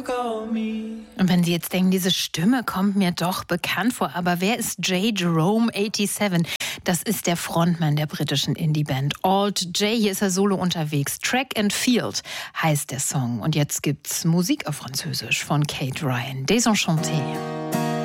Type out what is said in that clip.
Und wenn Sie jetzt denken, diese Stimme kommt mir doch bekannt vor, aber wer ist J. Jerome 87? Das ist der Frontmann der britischen Indie-Band Alt J. Hier ist er solo unterwegs. Track and Field heißt der Song. Und jetzt gibt's Musik auf Französisch von Kate Ryan. Désenchanté.